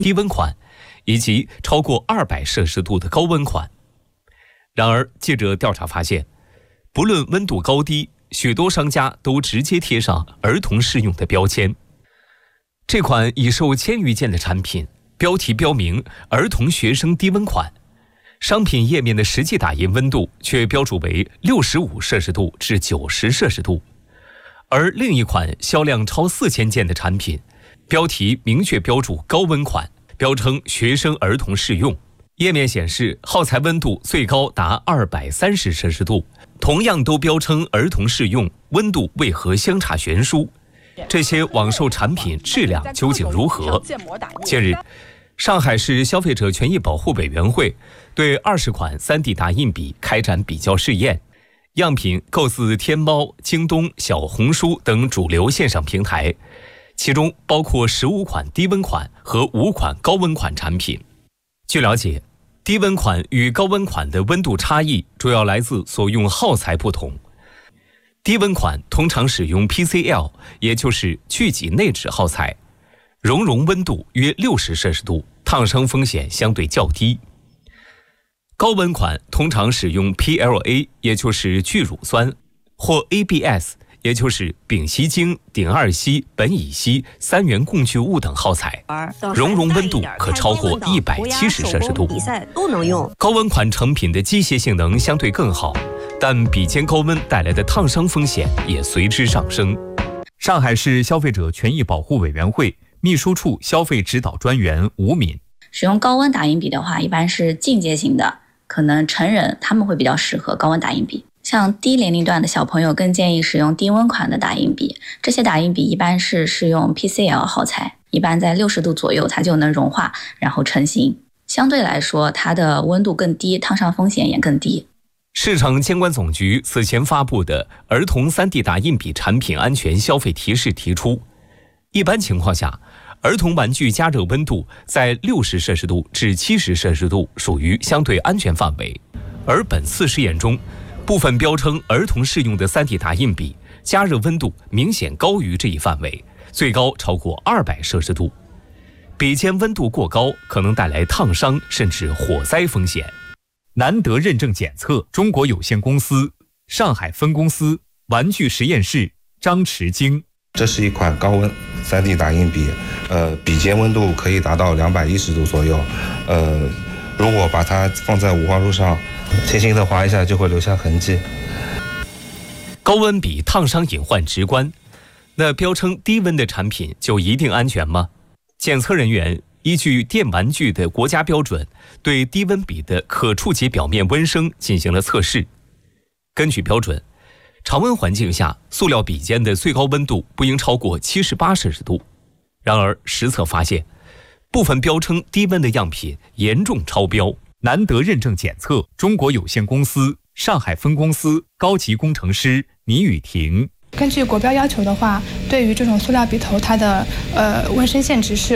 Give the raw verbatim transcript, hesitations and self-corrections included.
低温款，以及超过二百摄氏度的高温款。然而，记者调查发现，不论温度高低，许多商家都直接贴上儿童适用的标签。这款已售千余件的产品，标题标明儿童学生低温款，商品页面的实际打印温度却标注为六十五摄氏度至九十摄氏度。而另一款销量超四千件的产品，标题明确标注高温款，标称学生儿童适用。页面显示耗材温度最高达二百三十摄氏度，同样都标称儿童适用，温度为何相差悬殊？这些网售产品质量究竟如何？近日，上海市消费者权益保护委员会对二十款 三 D 打印笔开展比较试验，样品购自天猫、京东、小红书等主流线上平台，其中包括十五款低温款和五款高温款产品。据了解，低温款与高温款的温度差异主要来自所用耗材不同。低温款通常使用 P C L， 也就是聚己内酯耗材，熔融温度约六十摄氏度，烫伤风险相对较低。高温款通常使用 P L A， 也就是聚乳酸，或 A B S， 也就是丙烯腈、丙二烯、苯乙烯、三元共聚物等耗材，熔融温度可超过一百七十摄氏度。高温款成品的机械性能相对更好，但比肩高温带来的烫伤风险也随之上升。 上海市消费者权益保护委员会秘书处消费指导专员吴敏： 使用高温打印笔的话，一般是进阶型的，可能成人他们会比较适合高温打印笔。像低年龄段的小朋友更建议使用低温款的打印笔，这些打印笔一般是使用 P C L 耗材，一般在六十度左右它就能融化，然后成型。相对来说，它的温度更低，烫伤风险也更低。 市场监管总局此前发布的儿童 三 D 打印笔产品安全消费提示提出，一般情况下，儿童玩具加热温度在六十摄氏度至七十摄氏度属于相对安全范围。而本次试验中，部分标称儿童适用的 三 D 打印笔加热温度明显高于这一范围，最高超过二百摄氏度。笔尖温度过高，可能带来烫伤甚至火灾风险。 南德认证检测中国有限公司上海分公司玩具实验室张池京： 这是一款高温 三 D 打印笔，呃，笔尖温度可以达到两百一十度左右，呃，如果把它放在五花肉上，轻轻的划一下就会留下痕迹。 高温笔烫伤隐患直观，那标称低温的产品就一定安全吗？检测人员依据电玩具的国家标准，对低温笔的可触及表面温升进行了测试。根据标准，常温环境下，塑料笔尖的最高温度不应超过七十八摄氏度。然而，实测发现，部分标称低温的样品严重超标。 南德认证检测中国有限公司上海分公司高级工程师倪雨婷： 根据国标要求的话，对于这种塑料笔头，它的呃温升限值是